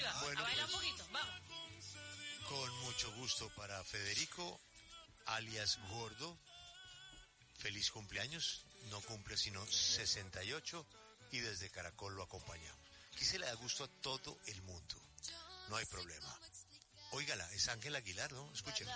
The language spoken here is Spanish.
Venga, Bueno, a bailar pues, un poquito, vamos. con mucho gusto para Federico, alias Gordo. Feliz cumpleaños, no cumple sino 68 y desde Caracol lo acompañamos. Aquí se le da gusto a todo el mundo, no hay problema. Óigala, es Ángel Aguilar, ¿no? Escúchela.